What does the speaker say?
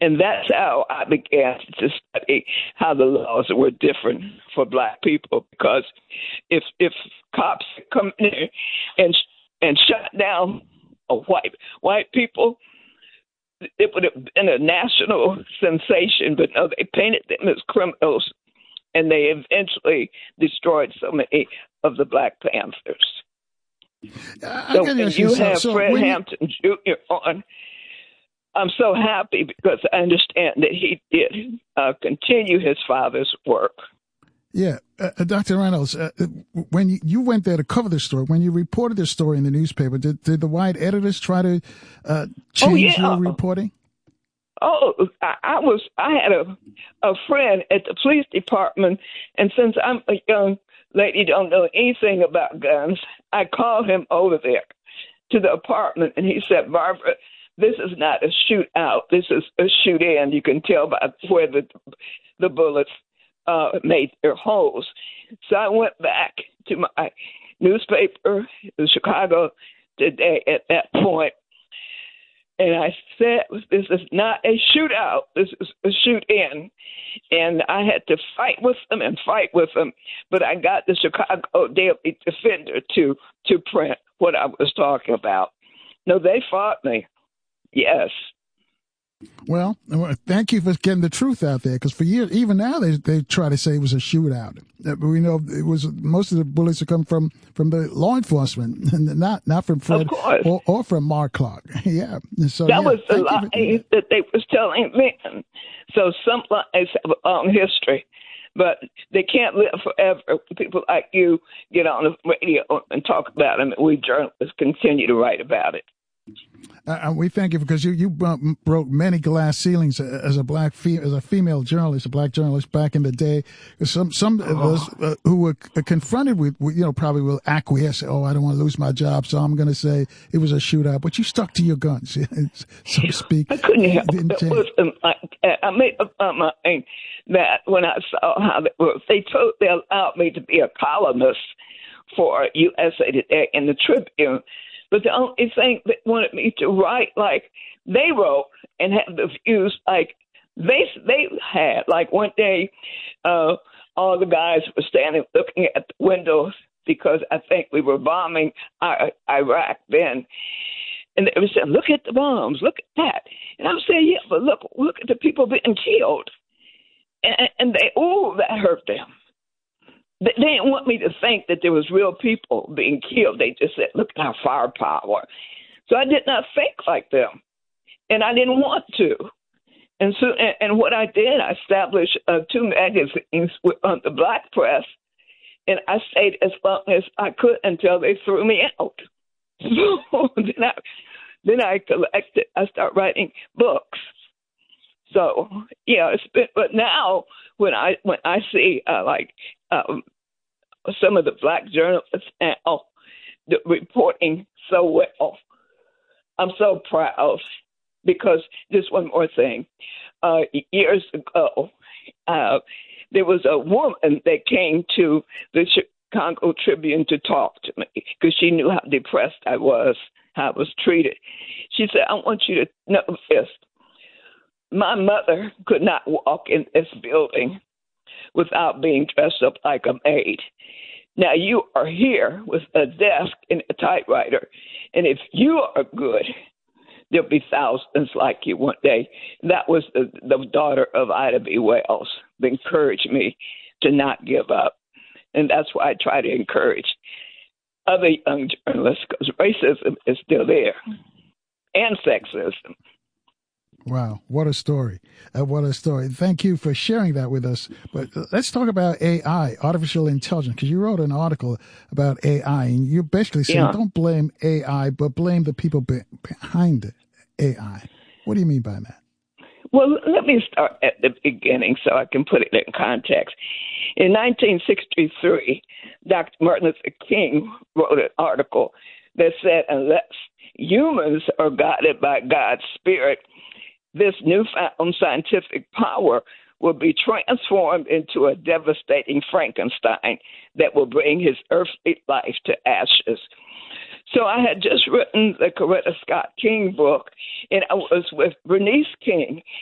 And that's how I began to study how the laws were different for black people. Because if cops come in and shut down white people, it would have been a national sensation. But no, they painted them as criminals, and they eventually destroyed so many of the Black Panthers. So when you have Fred Hampton Jr. on, I'm so happy because I understand that he did continue his father's work. Yeah. Dr. Reynolds, when you went there to cover the story, when you reported the story in the newspaper, did the white editors try to change your reporting? Oh, I had a friend at the police department, and since I'm a young lady, don't know anything about guns, I called him over there to the apartment, and he said, Barbara, this is not a shootout. This is a shoot-in. You can tell by where the bullets made their holes. So I went back to my newspaper, the Chicago Today, at that point, and I said, this is not a shootout. This is a shoot-in. And I had to fight with them. But I got the Chicago Daily Defender to print what I was talking about. No, they fought me. Yes. Well, thank you for getting the truth out there, because for years, even now, they try to say it was a shootout. We know it was most of the bullets are come from the law enforcement, and not from Fred or from Mark Clark. Yeah, so that was the lie that they was telling then. So some lies have a long history, but they can't live forever. People like you get on the radio and talk about them, and we journalists continue to write about it. We thank you because you broke many glass ceilings as a female journalist, a black journalist back in the day. Some of us who were confronted with, probably will acquiesce. Oh, I don't want to lose my job, so I'm going to say it was a shootout. But you stuck to your guns, so to speak. I couldn't help it. I made up my mind that when I saw how they allowed me to be a columnist for USA Today and the Tribune. But the only thing they wanted me to write like they wrote and have the views like they had. Like one day, all the guys were standing looking at the windows because I think we were bombing Iraq then. And they were saying, look at the bombs, look at that. And I was saying, yeah, but look at the people being killed. And that hurt them. They didn't want me to think that there was real people being killed. They just said, look at our firepower. So I did not think like them, and I didn't want to. And so, and what I did, I established 2 magazines on the Black press, and I stayed as long as I could until they threw me out. So then I collected. I started writing books. So yeah, but now when I see some of the black journalists now reporting so well, I'm so proud because just one more thing. Years ago, there was a woman that came to the Chicago Tribune to talk to me because she knew how depressed I was, how I was treated. She said, I want you to know this. My mother could not walk in this building without being dressed up like a maid. Now you are here with a desk and a typewriter, and if you are good, there'll be thousands like you one day. That was the daughter of Ida B. Wells that encouraged me to not give up. And that's why I try to encourage other young journalists, because racism is still there, and sexism. Wow, what a story. What a story. Thank you for sharing that with us. But let's talk about AI, artificial intelligence, because you wrote an article about AI, and you're basically saying don't blame AI, but blame the people behind AI. What do you mean by that? Well, let me start at the beginning so I can put it in context. In 1963, Dr. Martin Luther King wrote an article that said, unless humans are guided by God's Spirit, this newfound scientific power will be transformed into a devastating Frankenstein that will bring his earthly life to ashes. So I had just written the Coretta Scott King book, and I was with Bernice King,